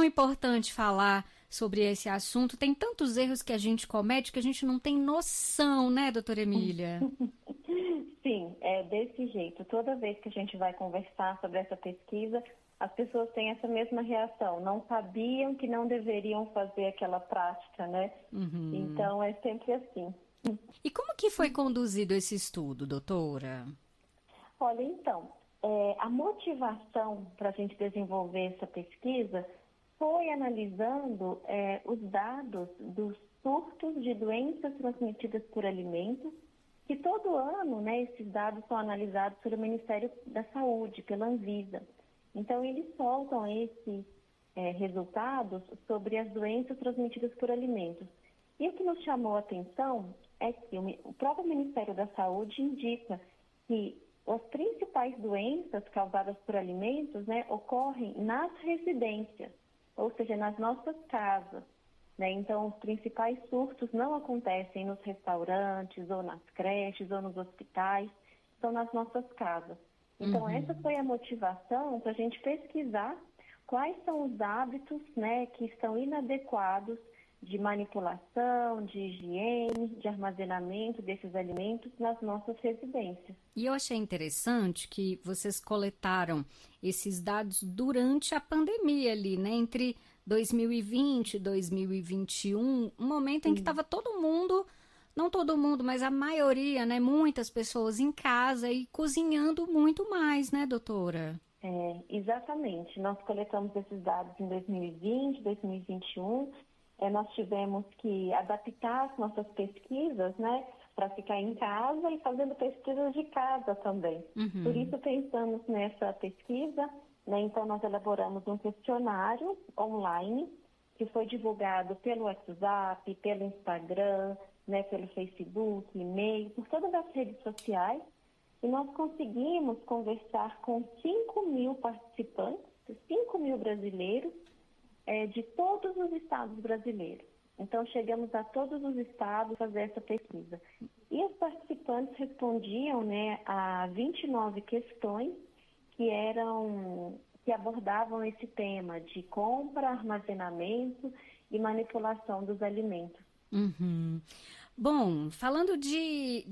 importante falar sobre esse assunto. Tem tantos erros que a gente comete que a gente não tem noção, né, doutora Emília? Sim, é desse jeito. Toda vez que a gente vai conversar sobre essa pesquisa, as pessoas têm essa mesma reação. Não sabiam que não deveriam fazer aquela prática, né? Então, é sempre assim. E como que foi conduzido esse estudo, doutora? Olha, então, a motivação para a gente desenvolver essa pesquisa foi analisando os dados dos surtos de doenças transmitidas por alimentos, que todo ano, né, esses dados são analisados pelo Ministério da Saúde, pela Anvisa. Então, eles soltam esses resultados sobre as doenças transmitidas por alimentos. E o que nos chamou a atenção é que o próprio Ministério da Saúde indica que as principais doenças causadas por alimentos, né, ocorrem nas residências, ou seja, nas nossas casas. Né? Então, os principais surtos não acontecem nos restaurantes, ou nas creches, ou nos hospitais, são nas nossas casas. Então, essa foi a motivação para a gente pesquisar quais são os hábitos, né, que estão inadequados de manipulação, de higiene, de armazenamento desses alimentos nas nossas residências. E eu achei interessante que vocês coletaram esses dados durante a pandemia ali, né? Entre 2020 e 2021, um momento em que estava todo mundo, não todo mundo, mas a maioria, né? Muitas pessoas em casa e cozinhando muito mais, né, doutora? Exatamente. Nós coletamos esses dados em 2020, 2021. Nós tivemos que adaptar as nossas pesquisas, né, para ficar em casa e fazendo pesquisas de casa também. Por isso pensamos nessa pesquisa, né, então nós elaboramos um questionário online que foi divulgado pelo WhatsApp, pelo Instagram, né, pelo Facebook, e-mail, por todas as redes sociais, e nós conseguimos conversar com 5.000 participantes, 5.000 brasileiros, de todos os estados brasileiros. Então, chegamos a todos os estados fazer essa pesquisa. E os participantes respondiam, né, a 29 questões que abordavam esse tema de compra, armazenamento e manipulação dos alimentos. Bom, falando de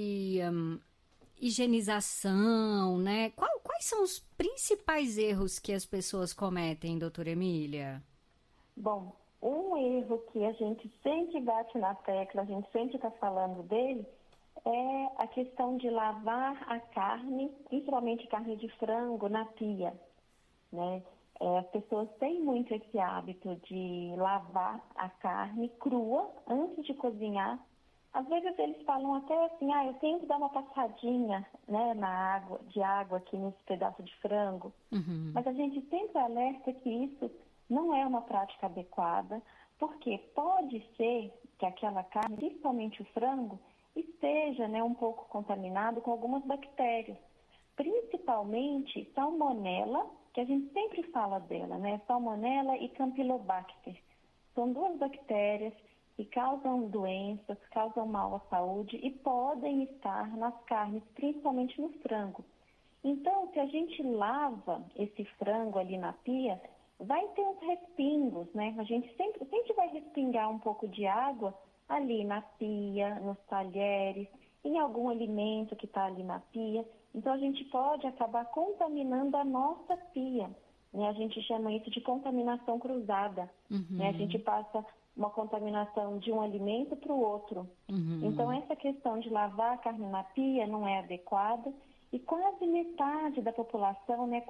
higienização, né? Quais são os principais erros que as pessoas cometem, doutora Emília? Bom, um erro que a gente sempre bate na tecla, a gente sempre está falando dele, é a questão de lavar a carne, principalmente carne de frango, na pia, né? As pessoas têm muito esse hábito de lavar a carne crua antes de cozinhar. Às vezes eles falam até assim, eu tenho que dar uma passadinha, né, de água aqui nesse pedaço de frango. Mas a gente sempre alerta que isso não é uma prática adequada, porque pode ser que aquela carne, principalmente o frango, esteja, né, um pouco contaminado com algumas bactérias. Principalmente salmonela, que a gente sempre fala dela, né, salmonela e campylobacter. São duas bactérias que causam doenças, causam mal à saúde e podem estar nas carnes, principalmente no frango. Então, se a gente lava esse frango ali na pia, vai ter uns respingos, né? A gente sempre vai respingar um pouco de água ali na pia, nos talheres, em algum alimento que está ali na pia. Então, a gente pode acabar contaminando a nossa pia, né? A gente chama isso de contaminação cruzada, né? A gente passa uma contaminação de um alimento para o outro. Então, essa questão de lavar a carne na pia não é adequada e quase metade da população, né,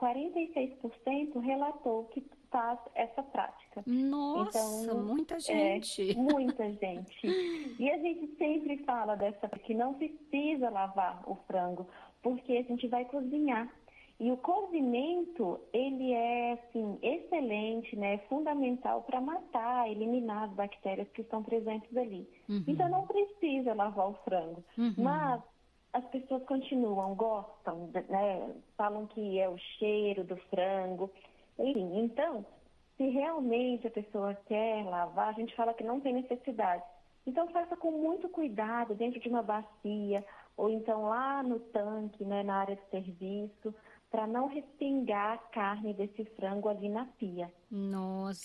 46%, relatou que faz essa prática. Nossa, então, muita gente! Muita gente. E a gente sempre fala que não precisa lavar o frango, porque a gente vai cozinhar. E o cozimento, ele é, assim, excelente, né? Fundamental para matar, eliminar as bactérias que estão presentes ali. Então, não precisa lavar o frango. Mas as pessoas continuam, gostam, né? Falam que é o cheiro do frango. Enfim, então, se realmente a pessoa quer lavar, a gente fala que não tem necessidade. Então, faça com muito cuidado dentro de uma bacia, ou então lá no tanque, né, na área de serviço, para não respingar a carne desse frango ali na pia. Nossa,